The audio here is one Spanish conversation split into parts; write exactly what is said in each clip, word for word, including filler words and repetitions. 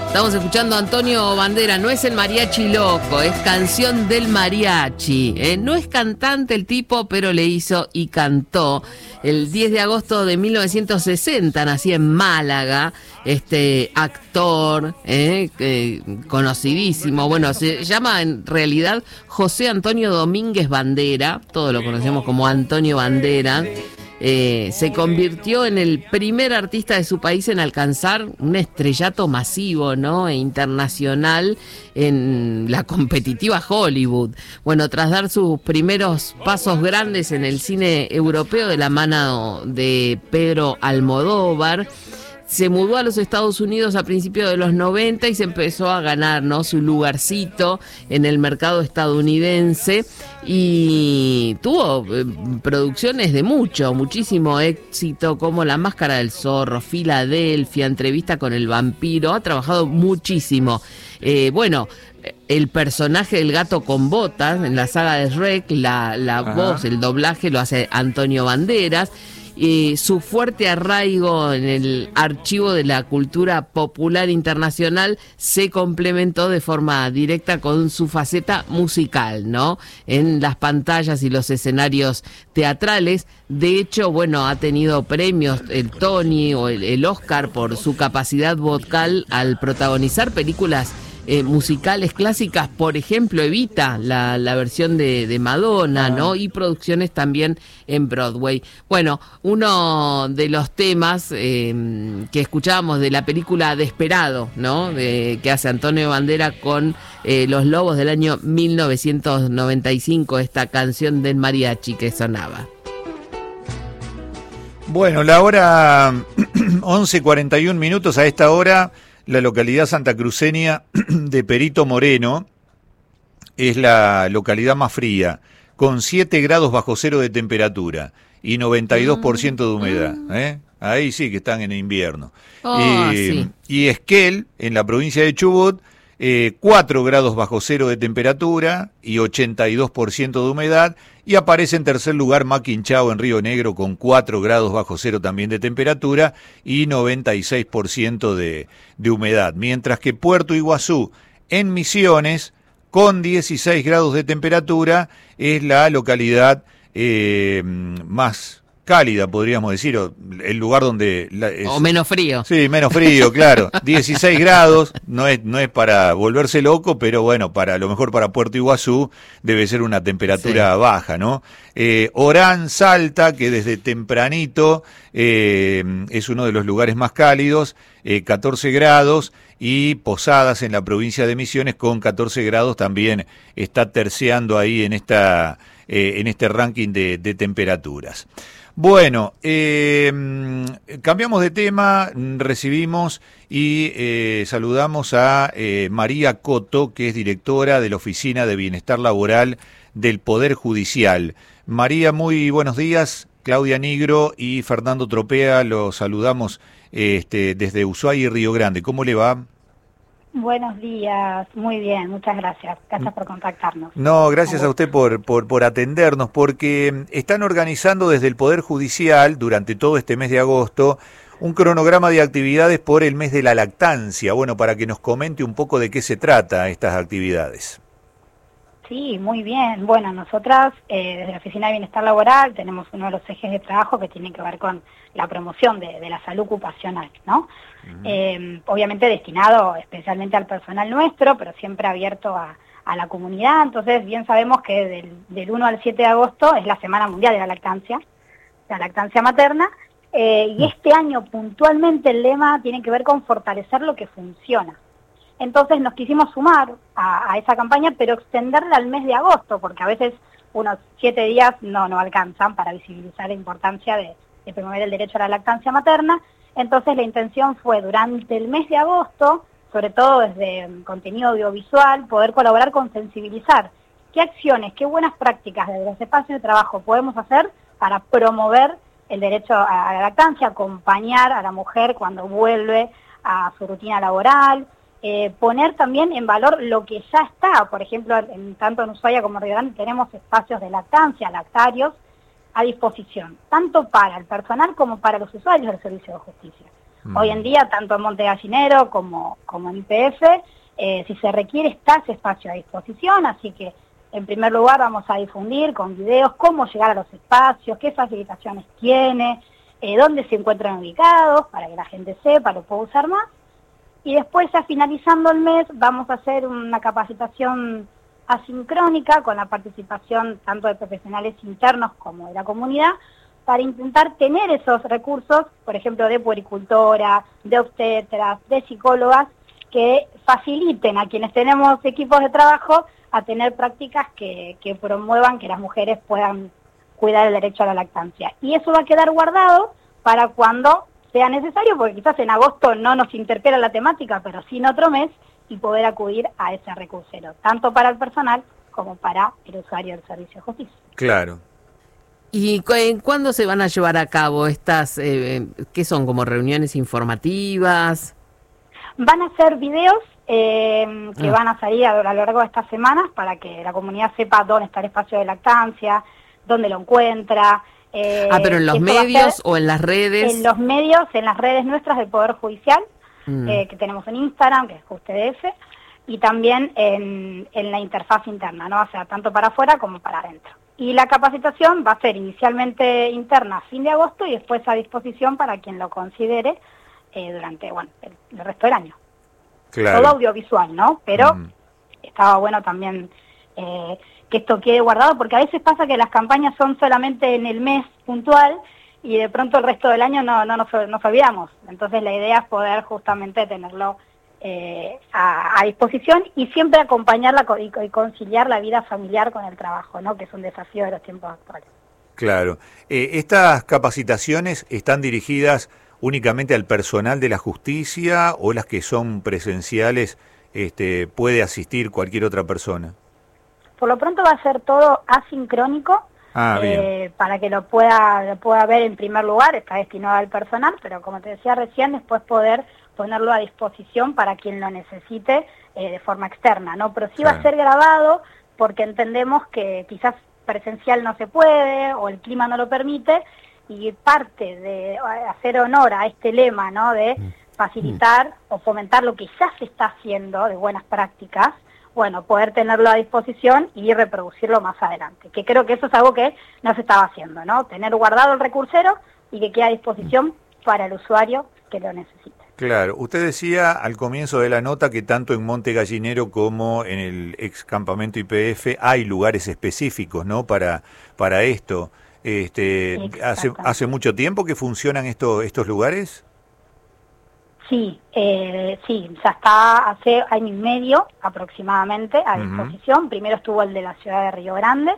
Estamos escuchando a Antonio Bandera, no es el mariachi loco, es canción del mariachi. ¿eh? No es cantante el tipo, pero le hizo y cantó. El diez de agosto de mil novecientos sesenta nació en Málaga este actor ¿eh? eh, conocidísimo. Bueno, se llama en realidad José Antonio Domínguez Bandera, todos lo conocemos como Antonio Bandera. Eh, se convirtió en el primer artista de su país en alcanzar un estrellato masivo, ¿no? E internacional en la competitiva Hollywood. Bueno, tras dar sus primeros pasos grandes en el cine europeo de la mano de Pedro Almodóvar, se mudó a los Estados Unidos a principios de los noventa y se empezó a ganar, ¿no? su lugarcito en el mercado estadounidense y tuvo eh, producciones de mucho, muchísimo éxito, como La Máscara del Zorro, Filadelfia, Entrevista con el Vampiro. Ha trabajado muchísimo. Eh, bueno, el personaje del gato con botas en la saga de Shrek, la, la voz, el doblaje lo hace Antonio Banderas. Eh, su fuerte arraigo en el archivo de la cultura popular internacional se complementó de forma directa con su faceta musical, ¿no? En las pantallas y los escenarios teatrales. De hecho, bueno, ha tenido premios, el Tony o el, el Oscar por su capacidad vocal al protagonizar películas Eh, musicales clásicas, por ejemplo Evita, la, la versión de, de Madonna, ah. ¿no? Y producciones también en Broadway. Bueno, uno de los temas eh, que escuchábamos de la película Desperado, ¿no? De, que hace Antonio Bandera con eh, Los Lobos del año mil novecientos noventa y cinco, esta canción del mariachi que sonaba. Bueno, la hora once cuarenta y un minutos. A esta hora la localidad santacruceña de Perito Moreno es la localidad más fría, con siete grados bajo cero de temperatura y noventa y dos por ciento de humedad. ¿eh? Ahí sí que están en invierno. Oh, eh, sí. Y Esquel, en la provincia de Chubut, eh, cuatro grados bajo cero de temperatura y ochenta y dos por ciento de humedad. Y aparece en tercer lugar Maquinchao en Río Negro con cuatro grados bajo cero también de temperatura y noventa y seis por ciento de, de humedad. Mientras que Puerto Iguazú en Misiones con dieciséis grados de temperatura es la localidad eh, más cálida, podríamos decir, o el lugar donde... La, es, o menos frío. Sí, menos frío, claro. dieciséis grados, no es, no es para volverse loco, pero bueno, para a lo mejor para Puerto Iguazú debe ser una temperatura sí. baja, ¿no? Eh, Orán, Salta, que desde tempranito eh, es uno de los lugares más cálidos, eh, catorce grados, y Posadas en la provincia de Misiones con catorce grados también está terciando ahí en, esta, eh, en este ranking de, de temperaturas. Bueno, eh, cambiamos de tema, recibimos y eh, saludamos a eh, María Coto, que es directora de la Oficina de Bienestar Laboral del Poder Judicial. María, muy buenos días. Claudia Nigro y Fernando Tropea, los saludamos este, desde Ushuaia y Río Grande. ¿Cómo le va? Buenos días, muy bien, muchas gracias. Gracias por contactarnos. No, gracias a usted por, por, por atendernos, porque están organizando desde el Poder Judicial durante todo este mes de agosto un cronograma de actividades por el mes de la lactancia. Bueno, para que nos comente un poco de qué se trata estas actividades. Sí, muy bien. Bueno, nosotras eh, desde la Oficina de Bienestar Laboral tenemos uno de los ejes de trabajo que tiene que ver con la promoción de, de la salud ocupacional, ¿no? Uh-huh. Eh, obviamente destinado especialmente al personal nuestro, pero siempre abierto a, a la comunidad. Entonces, bien sabemos que del, del uno al siete de agosto es la Semana Mundial de la Lactancia, la lactancia materna, eh, y este año puntualmente el lema tiene que ver con fortalecer lo que funciona. Entonces nos quisimos sumar a, a esa campaña, pero extenderla al mes de agosto, porque a veces unos siete días no, no alcanzan para visibilizar la importancia de, de promover el derecho a la lactancia materna. Entonces la intención fue durante el mes de agosto, sobre todo desde contenido audiovisual, poder colaborar con sensibilizar qué acciones, qué buenas prácticas desde los espacios de trabajo podemos hacer para promover el derecho a la lactancia, acompañar a la mujer cuando vuelve a su rutina laboral, Eh, poner también en valor lo que ya está. Por ejemplo, en, tanto en Ushuaia como en Río Grande tenemos espacios de lactancia, lactarios, a disposición, tanto para el personal como para los usuarios del servicio de justicia. Mm. Hoy en día, tanto en Monte Gallinero como, como en I P F, eh, si se requiere está ese espacio a disposición, así que en primer lugar vamos a difundir con videos cómo llegar a los espacios, qué facilitaciones tiene, eh, dónde se encuentran ubicados, para que la gente sepa, lo pueda usar más. Y después, ya finalizando el mes, vamos a hacer una capacitación asincrónica con la participación tanto de profesionales internos como de la comunidad, para intentar tener esos recursos, por ejemplo, de puericultoras, de obstetras, de psicólogas, que faciliten a quienes tenemos equipos de trabajo a tener prácticas que, que promuevan que las mujeres puedan cuidar el derecho a la lactancia. Y eso va a quedar guardado para cuando sea necesario, porque quizás en agosto no nos interpela la temática, pero sí en otro mes, y poder acudir a ese recursero, tanto para el personal como para el usuario del servicio de justicia. Claro. ¿Y cu- cuándo se van a llevar a cabo estas, eh, qué son, como reuniones informativas? Van a ser videos eh, que Ah. van a salir a lo largo de estas semanas para que la comunidad sepa dónde está el espacio de lactancia, dónde lo encuentra. Eh, ah, pero en los eso va a medios ser o en las redes. En los medios, en las redes nuestras del Poder Judicial, Mm. eh, que tenemos en Instagram, que es JustDF, y también en, en la interfaz interna, ¿no? O sea, tanto para afuera como para adentro. Y la capacitación va a ser inicialmente interna a fin de agosto y después a disposición para quien lo considere eh, durante, bueno, el, el resto del año. Claro. Todo audiovisual, ¿no? Pero Mm. estaba bueno también eh, que esto quede guardado, porque a veces pasa que las campañas son solamente en el mes puntual y de pronto el resto del año no, no nos, nos olvidamos. Entonces la idea es poder justamente tenerlo eh, a, a disposición y siempre acompañarla co- y, y conciliar la vida familiar con el trabajo, ¿no? Que es un desafío de los tiempos actuales. Claro. Eh, ¿Estas capacitaciones están dirigidas únicamente al personal de la justicia o las que son presenciales este, puede asistir cualquier otra persona? Por lo pronto va a ser todo asincrónico, Ah, bien. eh, para que lo pueda, lo pueda ver en primer lugar, está destinado al personal, pero como te decía recién, después poder ponerlo a disposición para quien lo necesite eh, de forma externa, ¿no? Pero sí va Claro. a ser grabado porque entendemos que quizás presencial no se puede o el clima no lo permite, y parte de hacer honor a este lema, ¿no? De facilitar o fomentar lo que ya se está haciendo de buenas prácticas, bueno, poder tenerlo a disposición y reproducirlo más adelante, que creo que eso es algo que no se estaba haciendo, ¿no? Tener guardado el recursero y que quede a disposición para el usuario que lo necesite. Claro, usted decía al comienzo de la nota que tanto en Monte Gallinero como en el ex campamento I P F hay lugares específicos, ¿no? Para, para esto. Este, ¿hace, ¿Hace mucho tiempo que funcionan estos, estos lugares? Sí, eh, sí, ya está hace año y medio aproximadamente a disposición. Uh-huh. Primero estuvo el de la ciudad de Río Grande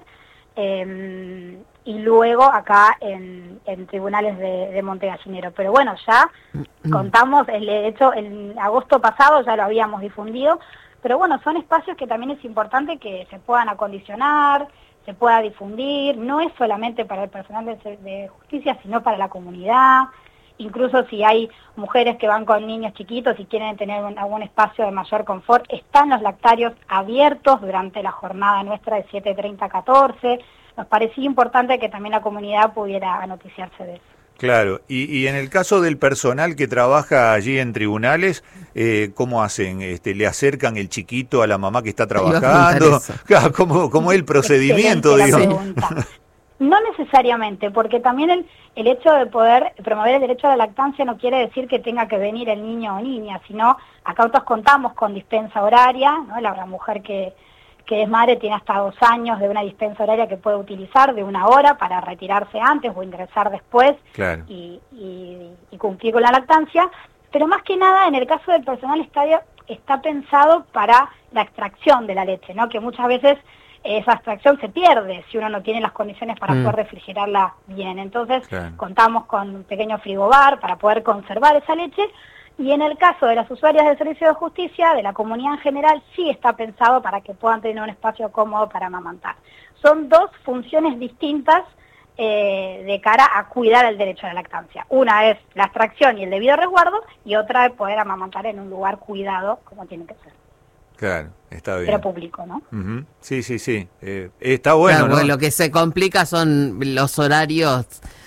eh, y luego acá en, en tribunales de, de Monte Gallinero. Pero bueno, ya uh-huh. contamos, el, de hecho en agosto pasado ya lo habíamos difundido, pero bueno, son espacios que también es importante que se puedan acondicionar, se pueda difundir, no es solamente para el personal de, de justicia, sino para la comunidad. Incluso si hay mujeres que van con niños chiquitos y quieren tener un, algún espacio de mayor confort, están los lactarios abiertos durante la jornada nuestra de siete treinta a catorce. Nos parecía importante que también la comunidad pudiera noticiarse de eso. Claro, y, y en el caso del personal que trabaja allí en tribunales, eh, ¿cómo hacen? Este, ¿Le acercan el chiquito a la mamá que está trabajando? ¿Cómo, cómo es el procedimiento, digamos? No necesariamente, porque también el, el hecho de poder promover el derecho a la lactancia no quiere decir que tenga que venir el niño o niña, sino acá nosotros contamos con dispensa horaria, ¿no? La, la mujer que, que es madre tiene hasta dos años de una dispensa horaria que puede utilizar de una hora para retirarse antes o ingresar después. Claro. y, y, y cumplir con la lactancia, pero más que nada en el caso del personal está, está pensado para la extracción de la leche, ¿no? Que muchas veces esa extracción se pierde si uno no tiene las condiciones para mm. poder refrigerarla bien. Entonces, claro. contamos con un pequeño frigobar para poder conservar esa leche, y en el caso de las usuarias del servicio de justicia, de la comunidad en general, sí está pensado para que puedan tener un espacio cómodo para amamantar. Son dos funciones distintas eh, de cara a cuidar el derecho a la lactancia. Una es la extracción y el debido resguardo, y otra es poder amamantar en un lugar cuidado, como tiene que ser. Claro, está bien. Pero público, ¿no? Uh-huh. Sí, sí, sí. Eh, está bueno, claro, ¿no? Lo que se complica son los horarios.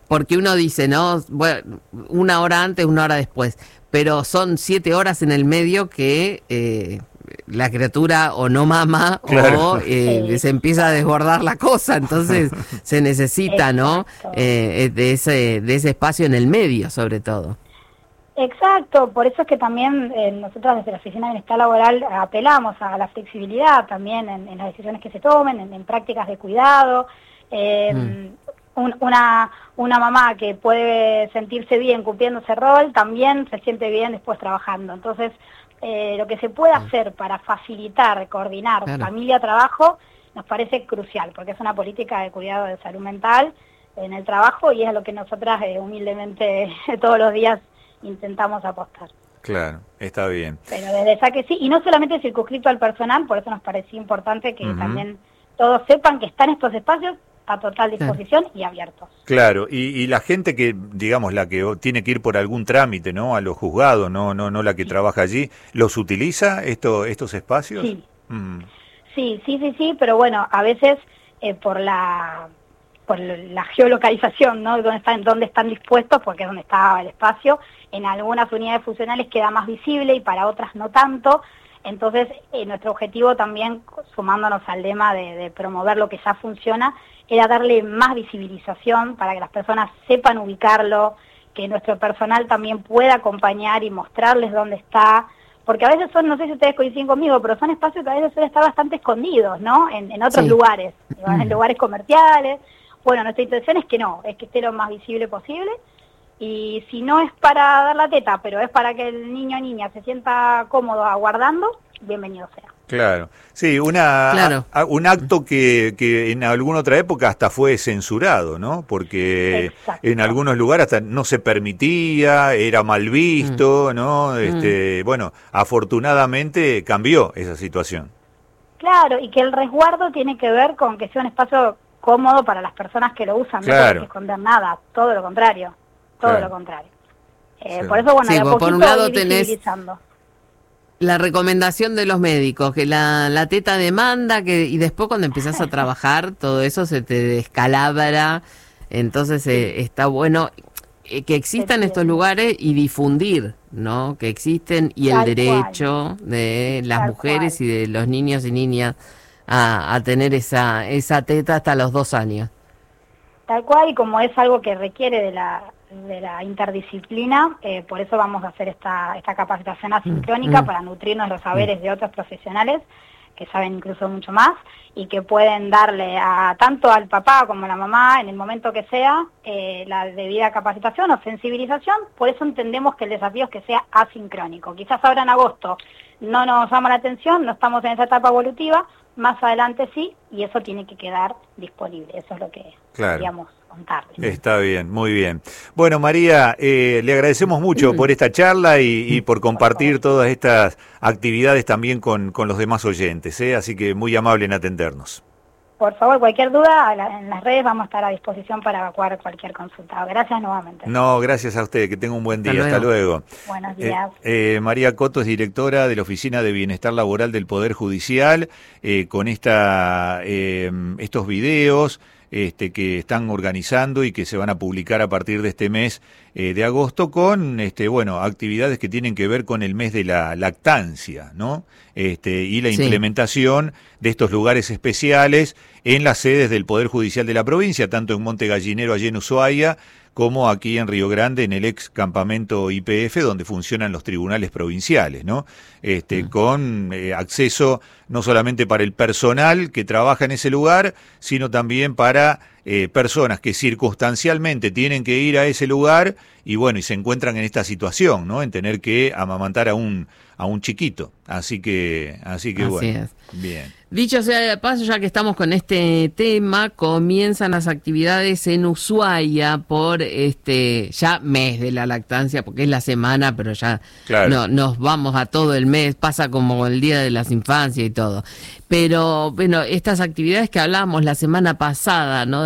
porque uno dice, ¿no? Bueno, una hora antes, una hora después, pero son siete horas en el medio que eh, la criatura o no mama claro. o eh, sí. se empieza a desbordar la cosa, entonces se necesita, ¿no? Eh, de ese de ese espacio en el medio, sobre todo. Exacto, por eso es que también eh, nosotros desde la Oficina de Bienestar Laboral apelamos a la flexibilidad también en, en las decisiones que se tomen, en, en prácticas de cuidado. Eh, mm. un, una, una mamá que puede sentirse bien cumpliendo ese rol, también se siente bien después trabajando. Entonces, eh, lo que se puede hacer para facilitar, coordinar claro. familia-trabajo, nos parece crucial, porque es una política de cuidado de salud mental en el trabajo y es a lo que nosotras eh, humildemente todos los días intentamos apostar. Claro, está bien. Pero desde ya que sí, y no solamente circunscrito al personal, por eso nos parecía importante que uh-huh. también todos sepan que están estos espacios a total disposición claro. y abiertos. Claro, y, y la gente que, digamos, la que tiene que ir por algún trámite, ¿no? A los juzgados, no no no la que sí. trabaja allí, ¿los utiliza esto, estos espacios? Sí. Mm. sí, sí, sí, sí, pero bueno, a veces eh, por la... por la geolocalización, ¿no? Dónde están, dónde están dispuestos, porque es donde está el espacio. En algunas unidades funcionales queda más visible y para otras no tanto. Entonces, eh, nuestro objetivo también, sumándonos al lema de, de promover lo que ya funciona, era darle más visibilización para que las personas sepan ubicarlo, que nuestro personal también pueda acompañar y mostrarles dónde está, porque a veces son, no sé si ustedes coinciden conmigo, pero son espacios que a veces suelen estar bastante escondidos, ¿no? En, en otros sí. lugares, en lugares comerciales. Bueno, nuestra intención es que no, es que esté lo más visible posible, y si no es para dar la teta, pero es para que el niño o niña se sienta cómodo aguardando, bienvenido sea. Claro, sí, una claro. A, un acto que, que en alguna otra época hasta fue censurado, ¿no? Porque Exacto. en algunos lugares hasta no se permitía, era mal visto, mm. ¿no? Este, mm. Bueno, afortunadamente cambió esa situación. Claro, y que el resguardo tiene que ver con que sea un espacio cómodo para las personas que lo usan, claro. no hay que esconder nada, todo lo contrario, todo claro. lo contrario. Eh, sí. Por eso, bueno, sí, de a por poquito un lado ir tenés visibilizando. La recomendación de los médicos, que la, la teta demanda, que y después cuando empezás a trabajar, todo eso se te descalabra, entonces eh, está bueno eh, que existan sí, estos sí. lugares y difundir, ¿no? Que existen y Tal el derecho cual. de las Tal mujeres cual. y de los niños y niñas A, a tener esa esa teta hasta los dos años. Tal cual, y como es algo que requiere de la de la interdisciplina, eh, por eso vamos a hacer esta esta capacitación asincrónica mm, para nutrirnos los saberes mm. de otros profesionales que saben incluso mucho más y que pueden darle a tanto al papá como a la mamá en el momento que sea eh, la debida capacitación o sensibilización. Por eso entendemos que el desafío es que sea asincrónico. Quizás ahora en agosto no nos llama la atención, no estamos en esa etapa evolutiva, más adelante sí, y eso tiene que quedar disponible. Eso es lo que claro. queríamos contarles. Está bien, muy bien. Bueno, María, eh, le agradecemos mucho mm. por esta charla y, y por compartir por todas estas actividades también con, con los demás oyentes, ¿eh? Así que muy amable en atendernos. Por favor, cualquier duda en las redes vamos a estar a disposición para evacuar cualquier consulta. Gracias nuevamente. No, gracias a usted, que tenga un buen día. Hasta luego. Hasta luego. Buenos días. Eh, eh, María Coto es directora de la Oficina de Bienestar Laboral del Poder Judicial, eh, con esta eh, estos videos este, que están organizando y que se van a publicar a partir de este mes eh, de agosto con este, bueno, actividades que tienen que ver con el mes de la lactancia, ¿no? Este, y la sí. implementación de estos lugares especiales en las sedes del Poder Judicial de la provincia, tanto en Monte Gallinero, allí en Ushuaia, como aquí en Río Grande, en el ex campamento I P F, donde funcionan los tribunales provinciales, ¿no? Este, mm. con eh, acceso no solamente para el personal que trabaja en ese lugar, sino también para eh, personas que circunstancialmente tienen que ir a ese lugar y bueno, y se encuentran en esta situación, ¿no? En tener que amamantar a un a un chiquito. Así que, así que así bueno. Es. Bien. Dicho sea de paso, ya que estamos con este tema, comienzan las actividades en Ushuaia por este ya mes de la lactancia, porque es la semana, pero ya claro. no, nos vamos a todo el mes, pasa como el Día de las Infancias y todo. Pero bueno, estas actividades que hablábamos la semana pasada, ¿no? Del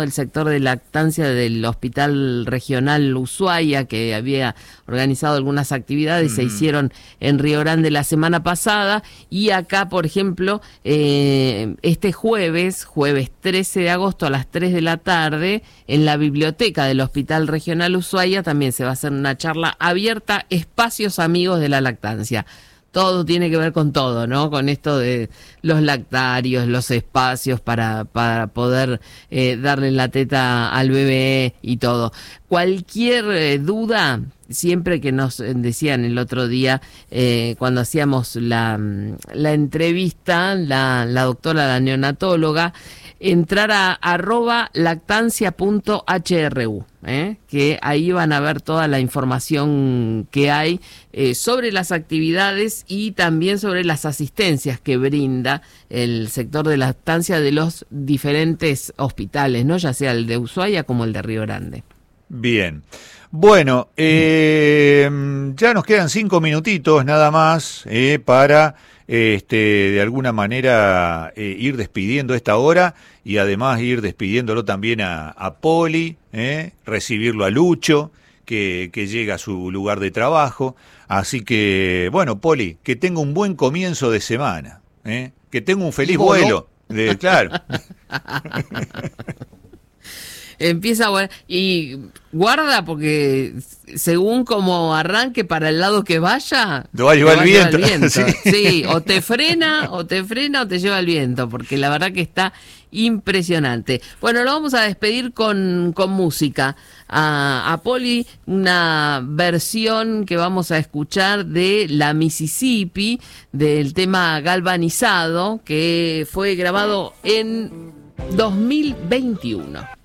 el sector de lactancia del Hospital Regional Ushuaia, que había organizado algunas actividades, mm. se hicieron en Río Grande la semana pasada, y acá, por ejemplo, eh, este jueves, jueves trece de agosto a las tres de la tarde, en la biblioteca del Hospital Regional Ushuaia también se va a hacer una charla abierta, Espacios Amigos de la Lactancia. Todo tiene que ver con todo, ¿no? Con esto de los lactarios, los espacios para, para poder eh, darle la teta al bebé y todo. Cualquier eh, duda, siempre que nos decían el otro día, eh, cuando hacíamos la, la entrevista, la, la doctora, la neonatóloga, entrar a arroba lactancia punto h r u, ¿eh? que ahí van a ver toda la información que hay eh, sobre las actividades y también sobre las asistencias que brinda el sector de lactancia de los diferentes hospitales, ¿no? Ya sea el de Ushuaia como el de Río Grande. Bien. Bueno, eh, ya nos quedan cinco minutitos nada más eh, para este, de alguna manera eh, ir despidiendo esta hora y además ir despidiéndolo también a, a Poli, eh, recibirlo a Lucho, que, que llega a su lugar de trabajo. Así que, bueno, Poli, que tenga un buen comienzo de semana, eh, que tenga un feliz vuelo. De, claro. Empieza a volar y guarda porque según como arranque para el lado que vaya, te va a llevar el viento, el viento. Sí. sí, o te frena, o te frena o te lleva el viento, porque la verdad que está impresionante. Bueno, lo vamos a despedir con, con música. A, a Poli, una versión que vamos a escuchar de La Mississippi, del tema Galvanizado, que fue grabado en dos mil veintiuno.